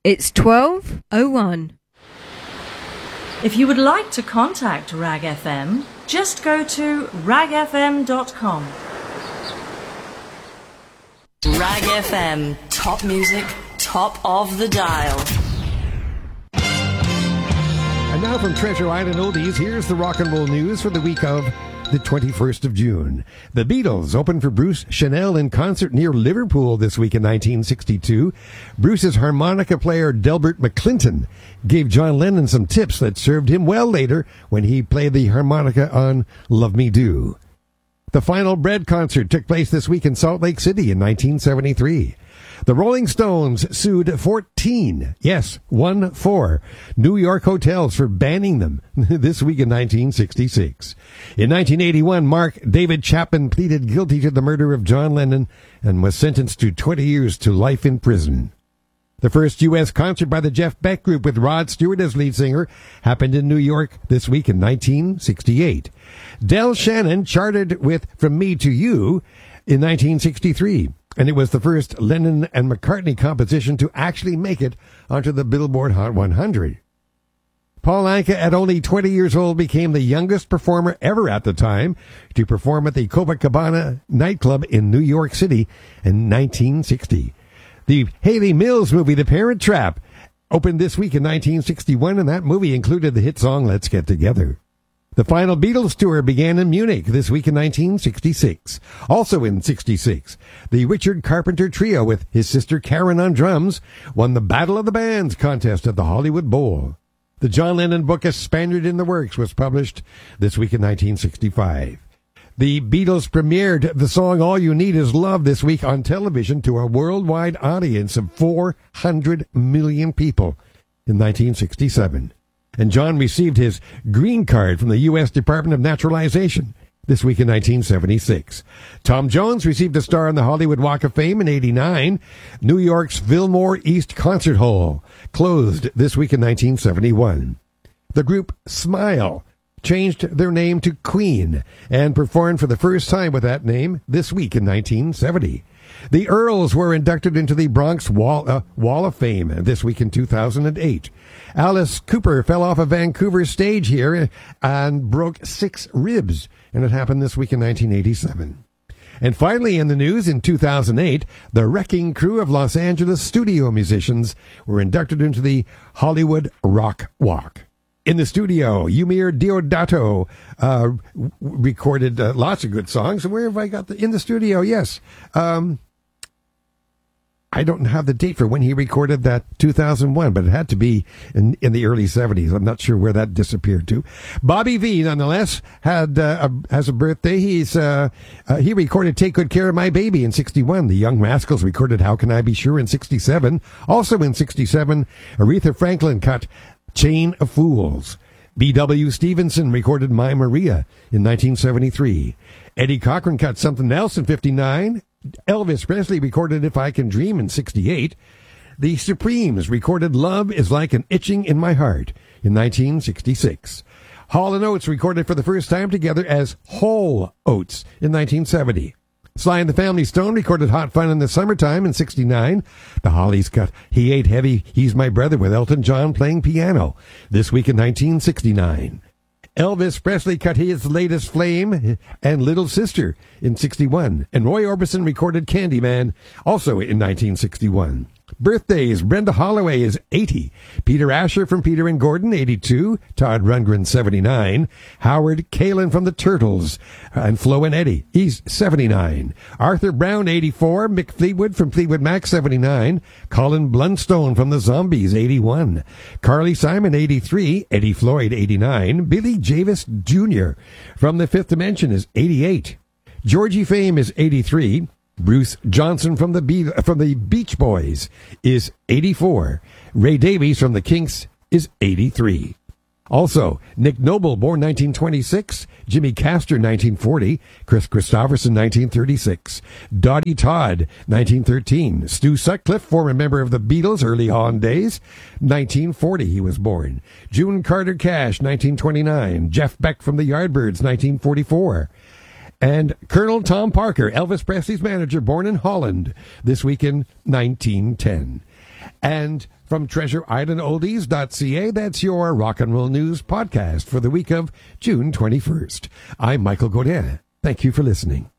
It's 12:01. If you would like to contact Rag FM, just go to ragfm.com. Rag FM, top music, top of the dial. And now from Treasure Island Oldies, here's the rock and roll news for the week of the 21st of June. The Beatles opened for Bruce Chanel in concert near Liverpool this week in 1962. Bruce's harmonica player Delbert McClinton gave John Lennon some tips that served him well later when he played the harmonica on Love Me Do. The Final Bread concert took place this week in Salt Lake City in 1973. The Rolling Stones sued 14, yes, 1-4, New York hotels for banning them this week in 1966. In 1981, Mark David Chapman pleaded guilty to the murder of John Lennon and was sentenced to 20 years to life in prison. The first U.S. concert by the Jeff Beck Group with Rod Stewart as lead singer happened in New York this week in 1968. Del Shannon charted with From Me to You in 1963. And it was the first Lennon and McCartney composition to actually make it onto the Billboard Hot 100. Paul Anka, at only 20 years old, became the youngest performer ever at the time to perform at the Copacabana nightclub in New York City in 1960. The Haley Mills movie, The Parent Trap, opened this week in 1961, and that movie included the hit song Let's Get Together. The final Beatles tour began in Munich this week in 1966. Also in 66, the Richard Carpenter Trio with his sister Karen on drums won the Battle of the Bands contest at the Hollywood Bowl. The John Lennon book A Spaniard in the Works was published this week in 1965. The Beatles premiered the song All You Need Is Love this week on television to a worldwide audience of 400 million people in 1967. And John received his green card from the U.S. Department of Naturalization this week in 1976. Tom Jones received a star on the Hollywood Walk of Fame in 89. New York's Fillmore East Concert Hall closed this week in 1971. The group Smile changed their name to Queen and performed for the first time with that name this week in 1970. The Earls were inducted into the Bronx Wall of Fame this week in 2008. Alice Cooper fell off a Vancouver stage here and broke 6 ribs, and it happened this week in 1987. And finally in the news, in 2008, the Wrecking Crew of Los Angeles studio musicians were inducted into the Hollywood Rock Walk. In the studio, Yumir Deodato recorded lots of good songs. And where have I got in the studio? Yes. I don't have the date for when he recorded that 2001, but it had to be in the early 70s. I'm not sure where that disappeared to. Bobby V, nonetheless, has a birthday. He recorded Take Good Care of My Baby in 61. The Young Rascals recorded How Can I Be Sure in 67. Also in 67, Aretha Franklin cut Chain of Fools. B.W. Stevenson recorded My Maria in 1973. Eddie Cochran cut Something Else in 59. Elvis Presley recorded If I Can Dream in 68. The Supremes recorded Love Is Like an Itching in My Heart in 1966. Hall & Oates recorded for the first time together as Whole Oates in 1970. Sly and the Family Stone recorded Hot Fun in the Summertime in 69. The Hollies cut He Ain't Heavy, He's My Brother with Elton John playing piano this week in 1969. Elvis Presley cut his latest Flame and Little Sister in 61. And Roy Orbison recorded Candyman also in 1961. Birthdays: Brenda Holloway is 80. Peter Asher from Peter and Gordon, 82. Todd Rundgren, 79. Howard Kalin from the Turtles and Flo and Eddie, he's 79. Arthur Brown, 84. Mick Fleetwood from Fleetwood Mac, 79. Colin Blunstone from the Zombies, 81. Carly Simon, 83. Eddie Floyd, 89. Billy Javis Jr. from the Fifth Dimension is 88. Georgie Fame is 83. Bruce Johnson from the Beach Boys is 84. Ray Davies from the Kinks is 83. Also, Nick Noble, born 1926. Jimmy Castor, 1940. Chris Christopherson, 1936. Dottie Todd, 1913. Stu Sutcliffe, former member of the Beatles, early on days. 1940 he was born. June Carter Cash, 1929. Jeff Beck from the Yardbirds, 1944. And Colonel Tom Parker, Elvis Presley's manager, born in Holland this week in 1910. And from TreasureIslandOldies.ca, that's your Rock and Roll News podcast for the week of June 21st. I'm Michael Godin. Thank you for listening.